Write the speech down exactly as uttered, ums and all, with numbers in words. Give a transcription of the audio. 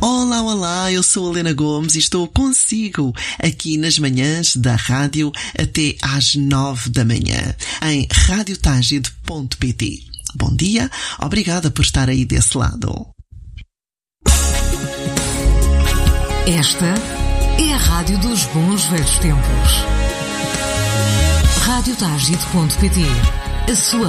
Olá, olá, eu sou a Helena Gomes e estou consigo aqui nas manhãs da rádio até às nove da manhã em rádio tagide ponto pt. Bom dia, obrigada por estar aí desse lado. Esta é a rádio dos bons velhos tempos. rádio tagide ponto pt, a sua